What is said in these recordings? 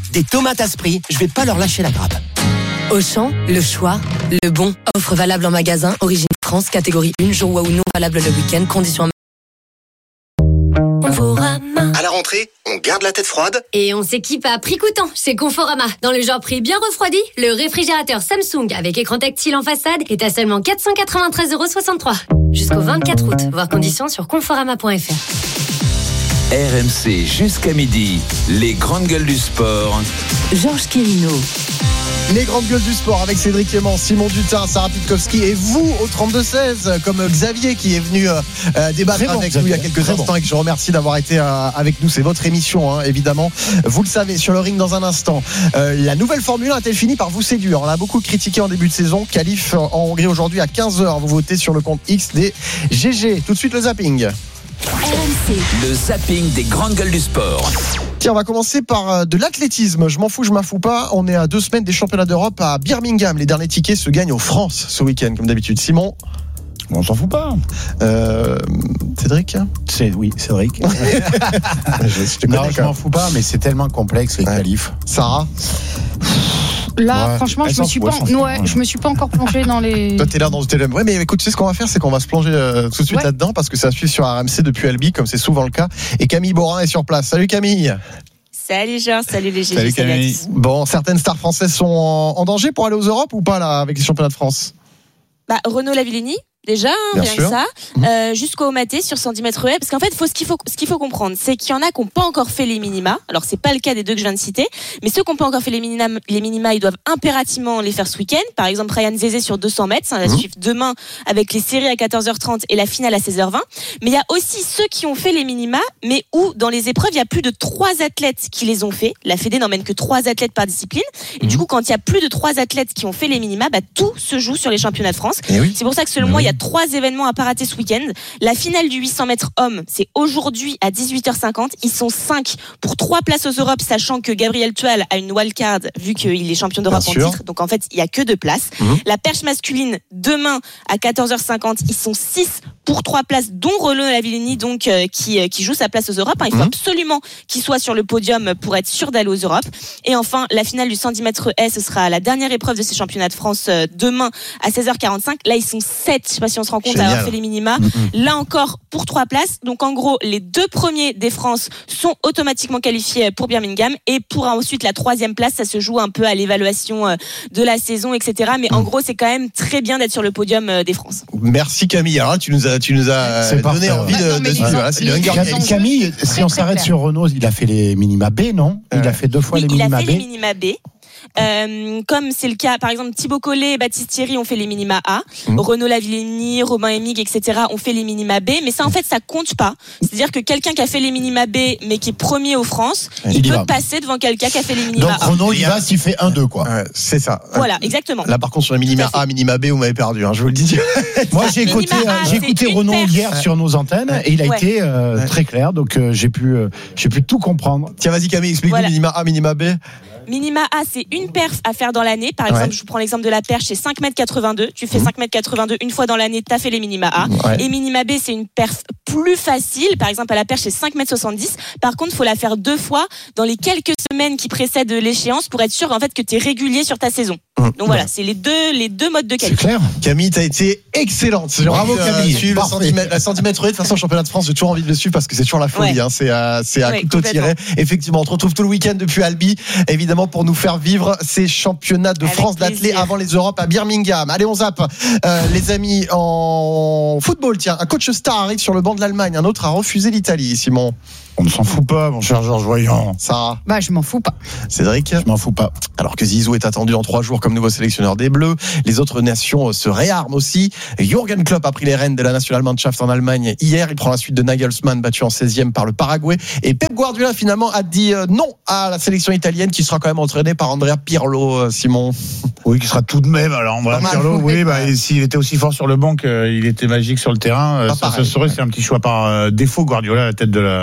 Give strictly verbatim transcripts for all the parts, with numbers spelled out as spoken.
des tomates Asprix, je vais pas leur lâcher la grappe. Auchan, le choix, le bon. Offre valable en magasin, origine France, catégorie un, jour ou non, valable le week-end, conditions. Conforama. À la rentrée, on garde la tête froide et on s'équipe à prix coûtant chez Conforama. Dans le genre prix bien refroidi, le réfrigérateur Samsung avec écran tactile en façade est à seulement quatre cent quatre-vingt-treize euros soixante-trois. Jusqu'au vingt-quatre août. Voir conditions sur conforama point f r. R M C jusqu'à midi, les grandes gueules du sport. Georges Quirino. Les grandes gueules du sport avec Cédric Clément, Simon Dutin, Sarah Pitkowski et vous au trente-deux seize, comme Xavier qui est venu euh, débattre bon, avec Xavier, nous il y a quelques instants bon. Et que je remercie d'avoir été euh, avec nous. C'est votre émission, hein, évidemment. Vous le savez, sur le ring dans un instant. Euh, la nouvelle Formule un a-t-elle fini par vous séduire? On l'a beaucoup critiqué en début de saison. Qualif en Hongrie aujourd'hui à quinze heures. Vous votez sur le compte X des G G. Tout de suite le zapping. Le zapping des grandes gueules du sport. Tiens, on va commencer par de l'athlétisme. Je m'en fous, je m'en fous pas. On est à deux semaines des championnats d'Europe à Birmingham. Les derniers tickets se gagnent en France ce week-end, comme d'habitude. Simon? On s'en fout pas. Euh, Cédric? C'est, oui, Cédric. je, je te non, je m'en fous pas, mais c'est tellement complexe les ouais. qualifs. Sarah? Là, ouais, franchement, je me suis pas, ouais, ouais, je me suis pas encore plongé dans les. Toi, t'es là dans le télé. Ouais, mais écoute, tu sais ce qu'on va faire, c'est qu'on va se plonger euh, tout de suite ouais. là-dedans parce que ça suit sur R M C depuis Albi, comme c'est souvent le cas. Et Camille Borin est sur place. Salut Camille. Salut Georges, salut les G G. Salut Camille. Bon, certaines stars françaises sont en, en danger pour aller aux Europes ou pas là avec les championnats de France? Bah, Renaud Lavillenie. Déjà, hein, rien que ça, euh, jusqu'au Maté sur cent dix mètres haies. Parce qu'en fait, faut, ce qu'il faut, ce qu'il faut comprendre, c'est qu'il y en a qui n'ont pas encore fait les minima. Alors, c'est pas le cas des deux que je viens de citer, mais ceux qui n'ont pas encore fait les minima, les minima, ils doivent impérativement les faire ce week-end. Par exemple, Ryan Zézé sur deux cents mètres, ça va mmh. suivre demain avec les séries à quatorze heures trente et la finale à seize heures vingt. Mais il y a aussi ceux qui ont fait les minima, mais où, dans les épreuves, il y a plus de trois athlètes qui les ont fait. La Fédé n'emmène que trois athlètes par discipline. Et mmh. du coup, quand il y a plus de trois athlètes qui ont fait les minima, bah, tout se joue sur les championnats de France. Oui. C'est pour ça que selon mmh. moi, il y a trois événements à pas rater ce week-end. La finale du huit cents mètres hommes, c'est aujourd'hui à dix-huit heures cinquante. Ils sont cinq pour trois places aux Europes, sachant que Gabriel Tual a une wildcard vu qu'il est champion d'Europe en titre. Donc en fait, il y a que deux places. Mmh. La perche masculine, demain à quatorze heures cinquante, ils sont six pour trois places, dont Renaud Lavillenie, donc euh, qui euh, qui joue sa place aux Europes. Hein, il faut mmh. absolument qu'il soit sur le podium pour être sûr d'aller aux Europes. Et enfin, la finale du cent dix mètres haies, ce sera la dernière épreuve de ces championnats de France euh, demain à seize heures quarante-cinq. Là, ils sont sept. Je sais pas si on se rend compte. Génial. À fait les minima. Mm-hmm. Là encore, pour trois places. Donc, en gros, les deux premiers des France sont automatiquement qualifiés pour Birmingham. Et pour ensuite la troisième place, ça se joue un peu à l'évaluation de la saison, et cetera. Mais mm. en gros, c'est quand même très bien d'être sur le podium des France. Merci Camille. Alors là, tu nous as, tu nous as c'est donné parfait, envie ouais. de, de suivre. Voilà, c'est le Hunger Games. Camille, si on s'arrête clair. Sur Renaud, il a fait les minima B, non? Il ouais. a fait deux fois oui, les minima B. Il a fait B. les minima B. Euh, comme c'est le cas, par exemple, Thibaut Collet et Baptiste Thierry ont fait les minima A, mmh. Renaud Lavillenie, Robin Emig, et cetera ont fait les minima B, mais ça en fait ça compte pas. C'est-à-dire que quelqu'un qui a fait les minima B mais qui est premier aux France, il, il peut va. passer devant quelqu'un qui a fait les minima Donc, A. Donc Renaud il va s'il fait un deux quoi. Ouais, c'est ça. Voilà, exactement. Là par contre sur les minima A, minima B, vous m'avez perdu, hein, je vous le dis. Moi j'ai écouté, A, j'ai écouté Renaud perf. hier sur nos antennes ouais. et il a ouais. été euh, ouais. très clair, donc euh, j'ai pu, euh, j'ai pu tout comprendre. Tiens vas-y Camille, explique-nous voilà. minima A, minima B. Minima A, c'est une perf à faire dans l'année. Par exemple, ouais. je vous prends l'exemple de la perche, c'est cinq mètres quatre-vingt-deux. Tu fais mmh. cinq mètres quatre-vingt-deux une fois dans l'année, t'as fait les minima A. Ouais. Et minima B, c'est une perf plus facile. Par exemple, à la perche, c'est cinq mètres soixante-dix. Par contre, il faut la faire deux fois dans les quelques semaines qui précèdent l'échéance pour être sûr en fait, que tu es régulier sur ta saison. Mmh. Donc voilà, c'est les deux, les deux modes de qualité. C'est clair. Camille, t'as été excellente. Bravo Camille. Tu le centimètre, la centimètre de toute façon, championnat de France, j'ai toujours envie de le suivre parce que c'est toujours la folie. Ouais. Hein. C'est à, c'est à ouais, couteau tiré. Effectivement, on te retrouve tout le week-end depuis Albi, évidemment, pour nous faire vivre ces championnats de Avec France d'athlé avant les Europes à Birmingham. Allez, on zappe. Euh, les amis, en football, tiens, un coach star arrive sur le banc de l'Allemagne, un autre a refusé l'Italie, Simon. On ne s'en fout pas, mon cher Georges Voyant. Sarah. Bah, je m'en fous pas. Cédric. Je m'en fous pas. Alors que Zizou est attendu en trois jours comme nouveau sélectionneur des Bleus, les autres nations se réarment aussi. Jürgen Klopp a pris les rênes de la Nationalmannschaft en Allemagne hier. Il prend la suite de Nagelsmann, battu en seizième par le Paraguay. Et Pep Guardiola, finalement, a dit non à la sélection italienne qui sera quand même entraînée par Andrea Pirlo, Simon. Oui, qui sera tout de même. Alors, Andrea Pirlo, oui, bah, s'il était aussi fort sur le banc qu'il était magique sur le terrain, pas ça se saurait, c'est un petit choix par défaut, Guardiola à la tête de la,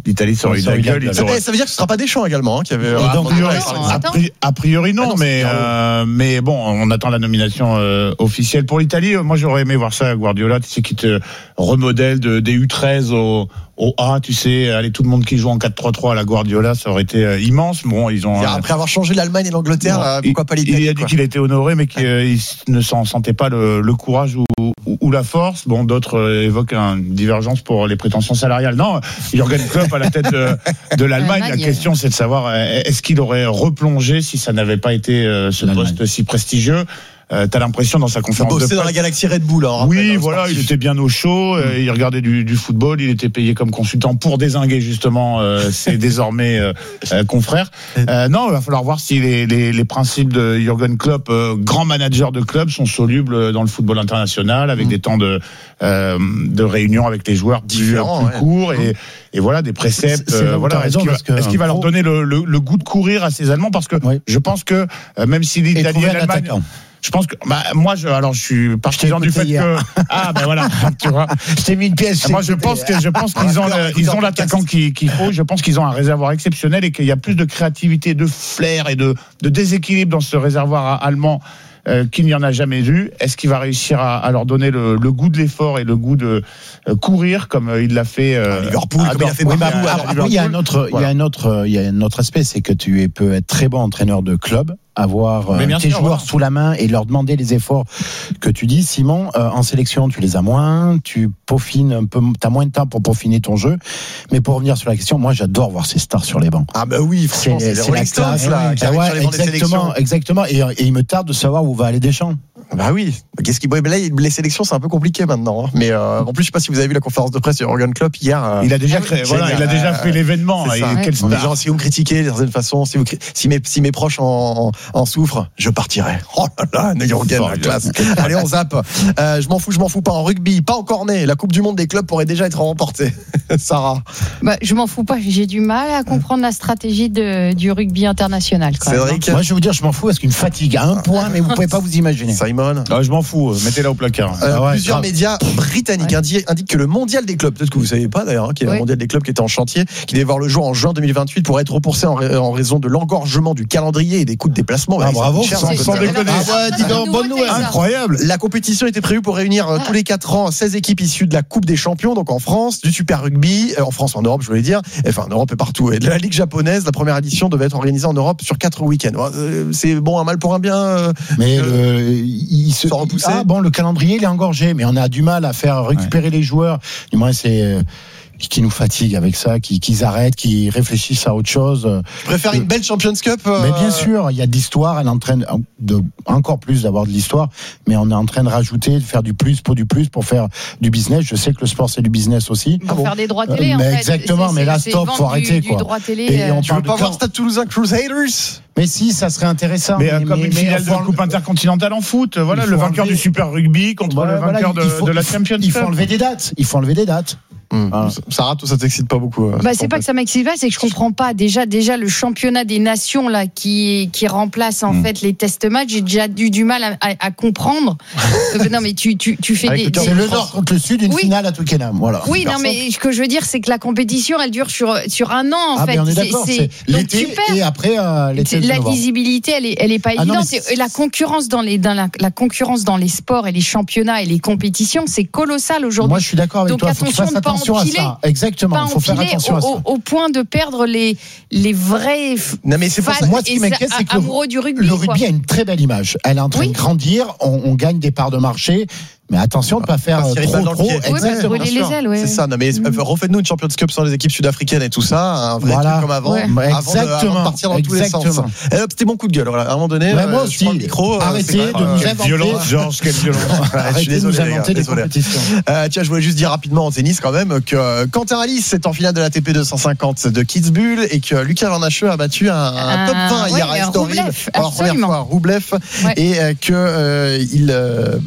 l'Italie ça aurait eu de la gueule. Ça, ça veut dire que ce sera pas Deschamps également, hein, qui avait. Ah, donc, a, priori, a priori non, ah non mais euh, mais bon, on attend la nomination euh, officielle pour l'Italie. Moi, j'aurais aimé voir ça, Guardiola, tu sais, qui te remodèle de, des U treize au au A, tu sais, allez, tout le monde qui joue en quatre trois trois à la Guardiola, ça aurait été euh, immense. Bon, ils ont. Après avoir changé l'Allemagne et l'Angleterre, bon, euh, pourquoi il, pas l'Italie? Il a dit quoi. qu'il était honoré, mais qu'il euh, ne s'en sentait pas le, le courage ou, ou, ou la force. Bon, d'autres euh, évoquent une divergence pour les prétentions salariales. Non, Jürgen Klopp à la tête de, de l'Allemagne. La question, c'est de savoir est-ce qu'il aurait replongé si ça n'avait pas été euh, ce poste si prestigieux. Euh, t'as l'impression dans sa conférence il de presse dans la galaxie Red Bull. Hein, oui, rappelle, voilà, il était bien au chaud. Euh, il regardait du, du football. Il était payé comme consultant pour dézinguer justement euh, ses désormais euh, euh, confrères. Euh, non, il va falloir voir si les, les, les principes de Jürgen Klopp, euh, grand manager de club, sont solubles dans le football international avec mmh. des temps de euh, de réunion avec les joueurs plus, plus ouais. courts et, et voilà des préceptes. C'est, c'est euh, voilà. Est-ce qu'il va, est-ce qu'il va leur donner le, le, le goût de courir à ces Allemands parce que oui. je pense que euh, même si l'Italie et l'Allemagne. Je pense que bah moi je alors je suis partisan du fait hier. que ah ben voilà tu vois je t'ai mis une pièce. Moi je pense que je pense qu'ils ont le, ils ont l'attaquant qu'il, qu'il faut. Je pense qu'ils ont un réservoir exceptionnel et qu'il y a plus de créativité, de flair et de de déséquilibre dans ce réservoir allemand euh, qu'il n'y en a jamais eu. Est-ce qu'il va réussir à, à leur donner le, le goût de l'effort et le goût de euh, courir comme il l'a fait euh, à Liverpool, comme il a fait oui, bah, à, à, il y a un autre voilà. il y a un autre il y a un autre aspect, c'est que tu peux être très bon entraîneur de club, avoir euh, tes sûr, joueurs voilà. sous la main et leur demander les efforts que tu dis. Simon, euh, en sélection, tu les as moins, tu peaufines un peu, t'as moins de temps pour peaufiner ton jeu. Mais pour revenir sur la question, moi, j'adore voir ces stars sur les bancs. Ah bah oui, c'est, c'est, c'est la classe, là, qui arrive sur les bancs des sélections. Exactement, et, et il me tarde de savoir où va aller Deschamps. Bah oui, qu'est-ce qui là, les sélections c'est un peu compliqué maintenant. Hein. Mais euh, en plus, je sais pas si vous avez vu la conférence de presse de Jürgen Klopp hier. Euh, il a déjà créé, voilà, il a déjà fait l'événement. Et ouais. Quel star. Genre, si vous me critiquez d'une certaine façon, si vous si mes si mes proches en, en, en souffrent, je partirai. Oh là là, Jürgen, la classe. Allez, on zappe. Euh, je m'en fous, je m'en fous pas en rugby, pas encore né. La Coupe du Monde des clubs pourrait déjà être remportée. Sarah. Bah, je m'en fous pas. J'ai du mal à comprendre la stratégie de, du rugby international. Quand c'est même. vrai que... Moi, je vais vous dire, je m'en fous parce qu'une fatigue à un point, mais vous pouvez pas vous imaginer. Simon. Ah, je m'en fous. Mettez-la au placard. Euh, ah ouais, plusieurs grave. médias britanniques ouais. indiquent, indiquent que le mondial des clubs, peut-être que vous savez pas d'ailleurs, hein, qu'il y a oui. un mondial des clubs qui était en chantier, qui devait voir le jour en juin deux mille vingt-huit pour être repoussé en, ra- en raison de l'engorgement du calendrier et des coûts de déplacement. Ah, bravo, cher, sans, sans déconner. Ah ouais, dis donc, bonne nouvelle. Incroyable. La compétition était prévue pour réunir ah. tous les quatre ans seize équipes issues de la Coupe des Champions, donc en France, du Super Rugby, euh, en France, en Europe, je voulais dire, enfin en Europe et partout, et de la Ligue japonaise. La première édition devait être organisée en Europe sur quatre week-ends. Euh, c'est bon, un mal pour un bien. Euh, mais euh, le, il se repoussait. Ah bon, le calendrier il est engorgé, mais on a du mal à faire récupérer ouais. les joueurs. Du moins, c'est euh, qui nous fatigue avec ça, qui qu'ils arrêtent, qui réfléchissent à autre chose. Je préfère euh, une belle Champions Cup. Euh... Mais bien sûr, il y a de l'histoire. Elle est en train de, de encore plus d'avoir de l'histoire, mais on est en train de rajouter, de faire du plus pour du plus pour faire du business. Je sais que le sport c'est du business aussi. Pour ah bon. faire des droits télé. Euh, mais en fait. exactement. C'est, mais là, c'est stop, faut arrêter du, quoi. Du droit télé. Et on tu veux pas voir Stade Toulousain Crusaders? Mais si, ça serait intéressant. Mais, mais comme mais, une finale de la Coupe intercontinentale en foot, voilà, le vainqueur enlever... du Super Rugby contre voilà, le vainqueur voilà, faut, de, de la Champions Cup. Il faut enlever des dates. Il faut enlever des dates. Mmh. Ah. Sarah, tout ça t'excite pas beaucoup. Bah, c'est pas que ça m'excite pas, c'est que je comprends pas. Déjà, déjà le championnat des nations là qui qui remplace en mmh. fait les test matchs, j'ai déjà du du mal à, à, à comprendre. euh, non mais tu tu tu fais Avec des, c'est des... le Nord contre le Sud, une oui. finale à Twickenham, voilà. Oui, non mais ce que je veux dire, c'est que la compétition, elle dure sur sur un an en ah, fait. Mais on est d'accord. C'est, c'est l'été et après euh, l'été. La lisibilité, elle est elle est pas ah, évidente. Non, et la concurrence dans les dans la, la concurrence dans les sports et les championnats et les compétitions, c'est colossal aujourd'hui. Moi, je suis d'accord avec Donc, toi. attention de pas empiler. Exactement, il faut faire attention au, à ça. Au, au point de perdre les, les vrais non, mais c'est fans ça. Moi, ce qui m'inquiète, c'est que amoureux du rugby. Le rugby quoi. a une très belle image. Elle est en train oui. de grandir, on, on gagne des parts de marché. Mais attention de ne pas faire pas trop, trop. Oui, exactement. Brûler les ailes, ouais. C'est ça. Non, mais mmh. refaites-nous une Champions Cup sans les équipes sud-africaines et tout ça, un vrai voilà. truc comme avant, ouais. avant, exactement. De, avant de partir dans exactement. tous les sens. Et hop, c'était mon coup de gueule. Voilà. À un moment donné, ouais, moi euh, aussi. je prends le micro. Arrêtez euh, de nous quelle inventer. Violence, Georges, quelle violence. Arrêtez de nous inventer des compétitions. Euh, tiens, je voulais juste dire rapidement en tennis quand même que Quentin Alice est en finale de la A T P deux cent cinquante de Kitzbühel et que Lucas Van Hache a battu un, un top vingt hier à Estoril pour la première fois, Roublev, et que il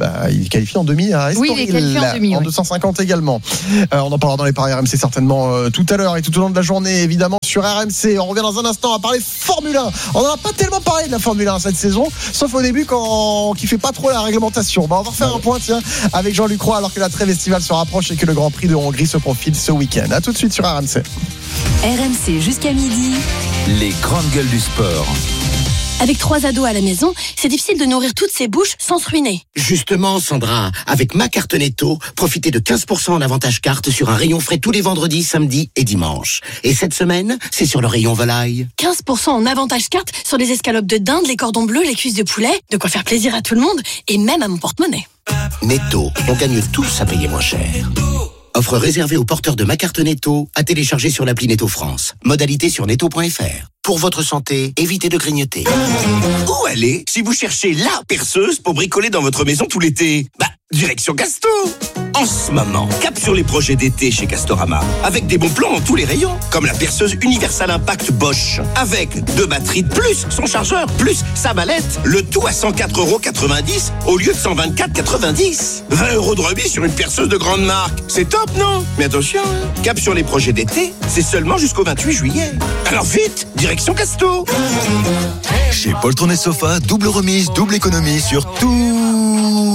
il qualifie en demi à Estoril. Demi, en oui. deux cent cinquante également. Euh, on en parlera dans les paris R M C certainement euh, tout à l'heure et tout au long de la journée évidemment sur R M C. On revient dans un instant à parler Formule un. On n'en a pas tellement parlé de la Formule un cette saison, sauf au début quand qui fait pas trop la réglementation. Bah, on va refaire un point tiens avec Jean-Luc Roy alors que la trêve estivale se rapproche et que le Grand Prix de Hongrie se profile ce week-end. À tout de suite sur R M C. R M C jusqu'à midi. Les grandes gueules du sport. Avec trois ados à la maison, c'est difficile de nourrir toutes ces bouches sans se ruiner. Justement, Sandra, avec ma carte Netto, profitez de quinze pour cent en avantage carte sur un rayon frais tous les vendredis, samedis et dimanches. Et cette semaine, c'est sur le rayon volaille. quinze pour cent en avantage carte sur les escalopes de dinde, les cordons bleus, les cuisses de poulet. De quoi faire plaisir à tout le monde et même à mon porte-monnaie. Netto, on gagne tous à payer moins cher. Offre réservée aux porteurs de ma carte Netto, à télécharger sur l'appli Netto France. Modalité sur netto point f r. Pour votre santé, évitez de grignoter. Où aller si vous cherchez la perceuse pour bricoler dans votre maison tout l'été? Bah, direction Casto. En ce moment, cap sur les projets d'été chez Castorama, avec des bons plans dans tous les rayons, comme la perceuse Universal Impact Bosch, avec deux batteries de plus son chargeur, plus sa mallette, le tout à cent quatre euros quatre-vingt-dix au lieu de cent vingt-quatre euros quatre-vingt-dix. vingt euros de remise sur une perceuse de grande marque. C'est top, non? Mais attention, hein, cap sur les projets d'été, c'est seulement jusqu'au vingt-huit juillet. Alors vite, direction Casto. Chez Poltron et Sofa, double remise, double économie sur tout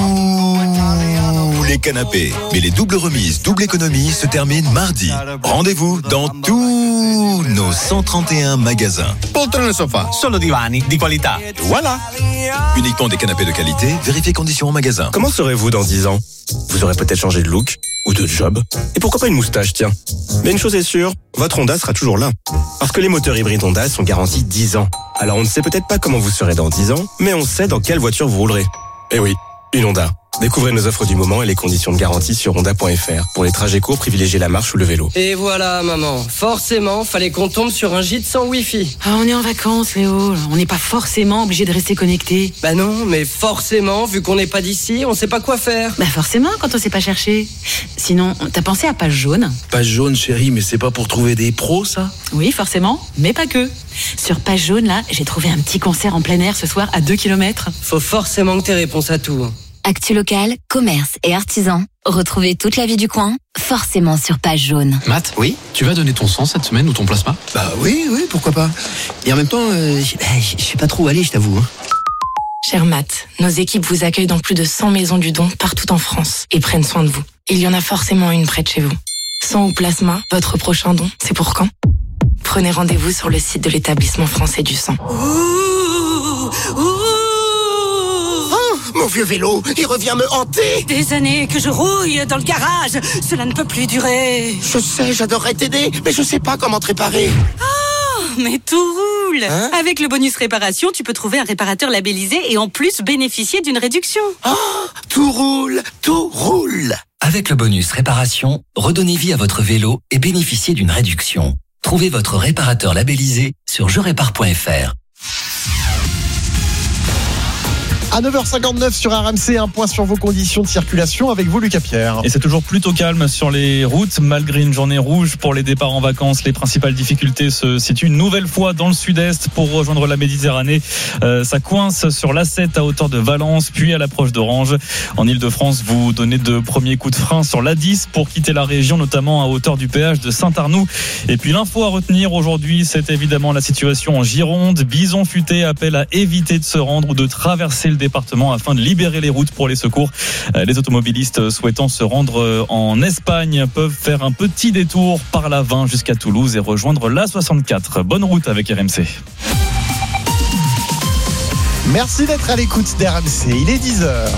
les canapés. Mais les doubles remises, double économie se terminent mardi. Rendez-vous dans tous nos cent trente et un magasins. Poltron et Sofa, solo divani di qualità. Voilà. Uniquement des canapés de qualité, vérifiez conditions en magasin. Comment serez-vous dans dix ans? Vous aurez peut-être changé de look ou de job. Et pourquoi pas une moustache, tiens. Mais une chose est sûre, votre Honda sera toujours là. Parce que les moteurs hybrides Honda sont garantis dix ans. Alors on ne sait peut-être pas comment vous serez dans dix ans, mais on sait dans quelle voiture vous roulerez. Eh oui, une Honda. Découvrez nos offres du moment et les conditions de garantie sur honda point f r. Pour les trajets courts, privilégiez la marche ou le vélo. Et voilà, maman. Forcément, fallait qu'on tombe sur un gîte sans Wi-Fi. Ah, on est en vacances, Léo. On n'est pas forcément obligé de rester connecté. Bah non, mais forcément, vu qu'on n'est pas d'ici, on sait pas quoi faire. Bah forcément, quand on sait pas chercher. Sinon, t'as pensé à Page Jaune? Page Jaune, chérie, mais c'est pas pour trouver des pros, ça? Oui, forcément, mais pas que. Sur Page Jaune, là, j'ai trouvé un petit concert en plein air ce soir à deux kilomètres. Faut forcément que t'aies réponse à tout. Actu local, commerce et artisans. Retrouvez toute la vie du coin, forcément sur Page Jaune. Matt, oui, tu vas donner ton sang cette semaine ou ton plasma? Bah oui, oui, pourquoi pas. Et en même temps, euh, je sais pas trop où aller, je t'avoue. Hein. Cher Matt, nos équipes vous accueillent dans plus de cent maisons du don partout en France et prennent soin de vous. Il y en a forcément une près de chez vous. Sang ou plasma, votre prochain don, c'est pour quand? Prenez rendez-vous sur le site de l'établissement français du sang. Ouh, ouh. Mon vieux vélo, il revient me hanter. Des années que je rouille dans le garage. Cela ne peut plus durer. Je sais, j'adorerais t'aider, mais je sais pas comment te réparer. Oh, mais tout roule. Hein? Avec le bonus réparation, tu peux trouver un réparateur labellisé et en plus bénéficier d'une réduction. Oh, tout roule, tout roule. Avec le bonus réparation, redonnez vie à votre vélo et bénéficiez d'une réduction. Trouvez votre réparateur labellisé sur je répare point f r. À neuf heures cinquante-neuf sur R M C, un point sur vos conditions de circulation avec vous, Lucas Pierre. Et c'est toujours plutôt calme sur les routes, malgré une journée rouge pour les départs en vacances. Les principales difficultés se situent une nouvelle fois dans le sud-est pour rejoindre la Méditerranée. Euh, ça coince sur l'A sept à hauteur de Valence, puis à l'approche d'Orange. En Ile-de-France, vous donnez de premiers coups de frein sur l'A dix pour quitter la région, notamment à hauteur du péage de Saint-Arnoux. Et puis l'info à retenir aujourd'hui, c'est évidemment la situation en Gironde. Bison Futé appelle à éviter de se rendre ou de traverser le département afin de libérer les routes pour les secours. Les automobilistes souhaitant se rendre en Espagne peuvent faire un petit détour par l'A vingt jusqu'à Toulouse et rejoindre l'A soixante-quatre. Bonne route avec R M C. Merci d'être à l'écoute d'R M C. Il est dix heures.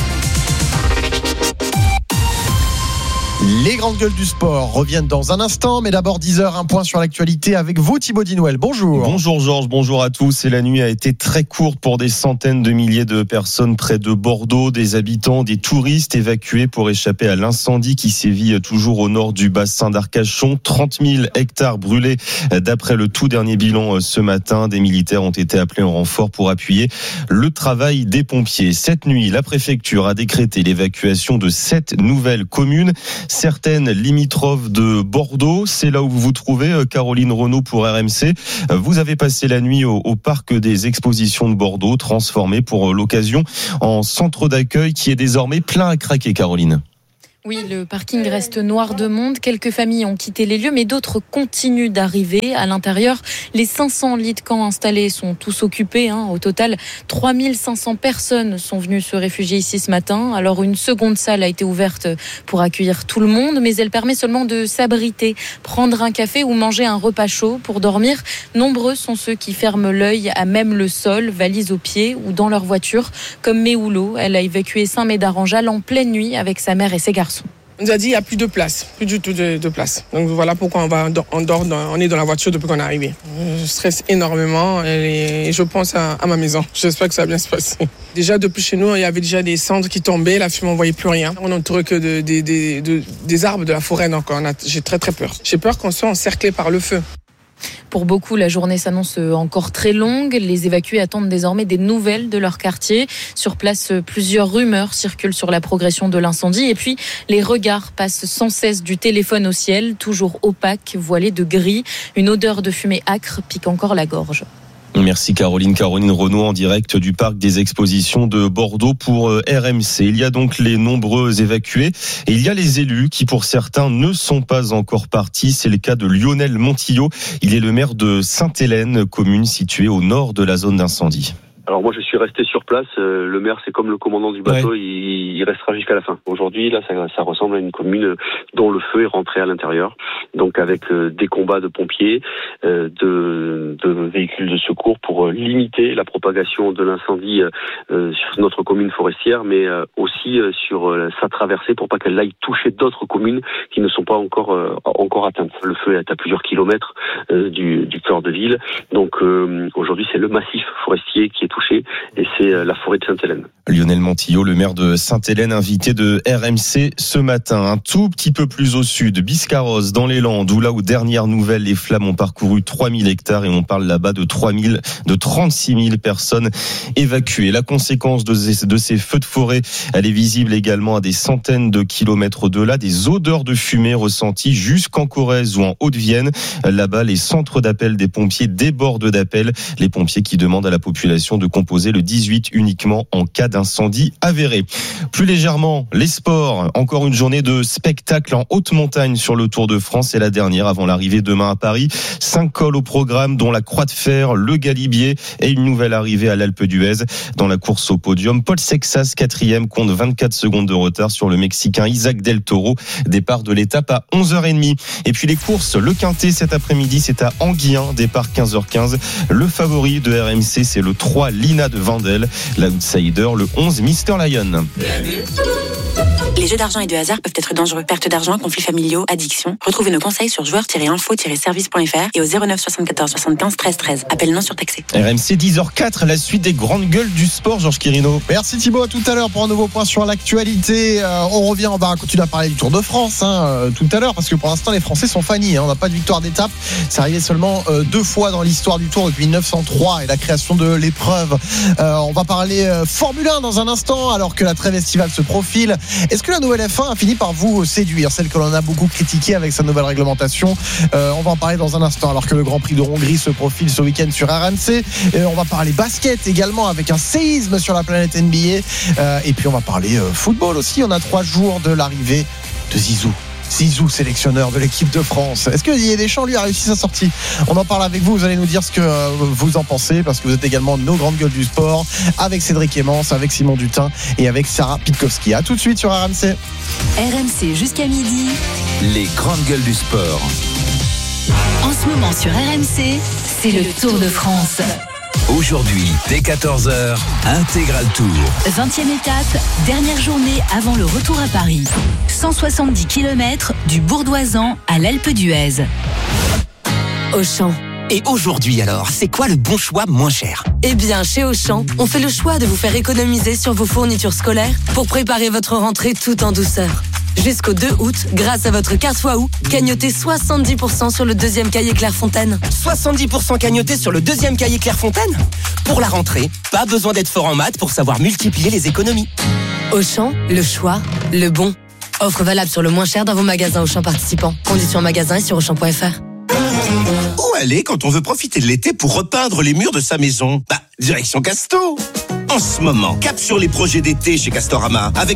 Les grandes gueules du sport reviennent dans un instant, mais d'abord dix heures, un point sur l'actualité avec vous, Thibaut Dinouel. Bonjour. Bonjour Georges, bonjour à tous. Et la nuit a été très courte pour des centaines de milliers de personnes près de Bordeaux, des habitants, des touristes évacués pour échapper à l'incendie qui sévit toujours au nord du bassin d'Arcachon. trente mille hectares brûlés d'après le tout dernier bilan ce matin. Des militaires ont été appelés en renfort pour appuyer le travail des pompiers. Cette nuit, la préfecture a décrété l'évacuation de sept nouvelles communes, certaines limitrophes de Bordeaux. C'est là où vous vous trouvez, Caroline Renaud pour R M C. Vous avez passé la nuit au, au parc des expositions de Bordeaux, transformé pour l'occasion en centre d'accueil qui est désormais plein à craquer, Caroline. Oui, le parking reste noir de monde. Quelques familles ont quitté les lieux, mais d'autres continuent d'arriver. À l'intérieur, les cinq cents lits de camp installés sont tous occupés. Hein. Au total, trois mille cinq cents personnes sont venues se réfugier ici ce matin. Alors, une seconde salle a été ouverte pour accueillir tout le monde, mais elle permet seulement de s'abriter, prendre un café ou manger un repas chaud. Pour dormir, nombreux sont ceux qui ferment l'œil à même le sol, valise aux pieds ou dans leur voiture, comme Méoulo. Elle a évacué Saint-Médard-en-Jalles en pleine nuit avec sa mère et ses garçons. On nous a dit qu'il n'y a plus de place, plus du tout de, de place. Donc voilà pourquoi on, va, on, dort dans, on est dans la voiture depuis qu'on est arrivé. Je stresse énormément et je pense à, à ma maison. J'espère que ça va bien se passer. Déjà, depuis chez nous, il y avait déjà des cendres qui tombaient, la fumée, on ne voyait plus rien. On n'entourait que de, de, de, de, des arbres de la forêt, donc on a, j'ai très très peur. J'ai peur qu'on soit encerclé par le feu. Pour beaucoup, la journée s'annonce encore très longue. Les évacués attendent désormais des nouvelles de leur quartier. Sur place, plusieurs rumeurs circulent sur la progression de l'incendie. Et puis, les regards passent sans cesse du téléphone au ciel, toujours opaque, voilé de gris. Une odeur de fumée âcre pique encore la gorge. Merci Caroline. Caroline Renaud en direct du parc des expositions de Bordeaux pour R M C. Il y a donc les nombreux évacués et il y a les élus qui pour certains ne sont pas encore partis. C'est le cas de Lionel Montillot. Il est le maire de Sainte-Hélène, commune située au nord de la zone d'incendie. Alors moi je suis resté sur place, euh, le maire c'est comme le commandant du bateau, ouais. il, il restera jusqu'à la fin. Aujourd'hui là ça, ça ressemble à une commune dont le feu est rentré à l'intérieur, donc avec euh, des combats de pompiers, euh, de, de véhicules de secours pour euh, limiter la propagation de l'incendie euh, sur notre commune forestière, mais euh, aussi euh, sur euh, sa traversée pour pas qu'elle aille toucher d'autres communes qui ne sont pas encore euh, encore atteintes. Le feu est à plusieurs kilomètres euh, du, du cœur de ville, donc euh, aujourd'hui c'est le massif forestier qui est touché et c'est la forêt de Sainte-Hélène. Lionel Montillot, le maire de Sainte-Hélène, invité de R M C ce matin. Un tout petit peu plus au sud, Biscarrosse, dans les Landes, où là où dernière nouvelle, les flammes ont parcouru trois mille hectares et on parle là-bas de trois mille, de trente-six mille personnes évacuées. La conséquence de ces, de ces feux de forêt, elle est visible également à des centaines de kilomètres au-delà, des odeurs de fumée ressenties jusqu'en Corrèze ou en Haute-Vienne. Là-bas, les centres d'appel des pompiers débordent d'appels. Les pompiers qui demandent à la population de composer le dix-huit uniquement en cas d'incendie avéré. Plus légèrement, les sports. Encore une journée de spectacle en haute montagne sur le Tour de France. C'est la dernière avant l'arrivée demain à Paris. Cinq cols au programme, dont la Croix de Fer, le Galibier et une nouvelle arrivée à l'Alpe d'Huez. Dans la course au podium, Paul Sexas, quatrième, compte vingt-quatre secondes de retard sur le Mexicain Isaac Del Toro. Départ de l'étape à onze heures trente. Et puis les courses, le Quintet cet après-midi, c'est à Anguien, départ quinze heures quinze. Le favori de R M C, c'est le trois Lina de Vandel. L'outsider, le onze Mister Lion. Les jeux d'argent et de hasard peuvent être dangereux. Perte d'argent, conflits familiaux, addiction. Retrouvez nos conseils sur joueurs tiret info tiret service point f r et au zéro neuf soixante-quatorze soixante-quinze treize treize. Appel non surtaxé. R M C dix heures quatre, la suite des grandes gueules du sport, Georges Quirino. Merci Thibaut, à tout à l'heure pour un nouveau point sur l'actualité. Euh, on revient, on va continuer à parler du Tour de France hein, euh, tout à l'heure, parce que pour l'instant les Français sont fannis. Hein, on n'a pas de victoire d'étape. C'est arrivé seulement euh, deux fois dans l'histoire du Tour depuis mille neuf cent trois et la création de l'épreuve. Euh, on va parler euh, Formule un dans un instant, alors que la trêve estivale se profile. Est-ce que la nouvelle F un a fini par vous séduire, celle que l'on a beaucoup critiquée avec sa nouvelle réglementation? euh, On va en parler dans un instant, alors que le Grand Prix de Hongrie se profile ce week-end sur R M C. Et on va parler basket également, avec un séisme sur la planète N B A. Euh, et puis on va parler euh, football aussi. On a trois jours de l'arrivée de Zizou. Zizou, sélectionneur de l'équipe de France. Est-ce que Didier Deschamps, lui, a réussi sa sortie? On en parle avec vous, vous allez nous dire ce que vous en pensez, parce que vous êtes également nos grandes gueules du sport, avec Cédric Emmence, avec Simon Dutin et avec Sarah Pitkowski. A tout de suite sur R M C. R M C jusqu'à midi. Les grandes gueules du sport. En ce moment sur R M C, c'est le Tour de France. Aujourd'hui, dès quatorze heures, Intégral Tour. vingtième étape, dernière journée avant le retour à Paris. cent soixante-dix kilomètres du Bourdoisan à l'Alpe d'Huez. Auchan. Et aujourd'hui alors, c'est quoi le bon choix moins cher? Eh bien, chez Auchan, on fait le choix de vous faire économiser sur vos fournitures scolaires pour préparer votre rentrée tout en douceur. Jusqu'au deux août, grâce à votre carte Waouh, gagnotez soixante-dix pour cent sur le deuxième cahier Clairefontaine. soixante-dix pour cent cagnoté sur le deuxième cahier Clairefontaine? Pour la rentrée, pas besoin d'être fort en maths pour savoir multiplier les économies. Auchan, le choix, le bon. Offre valable sur le moins cher dans vos magasins Auchan participants. Conditions magasin et sur auchan point f r. Où aller quand on veut profiter de l'été pour repeindre les murs de sa maison? Bah, direction Casto. En ce moment, cap sur les projets d'été chez Castorama avec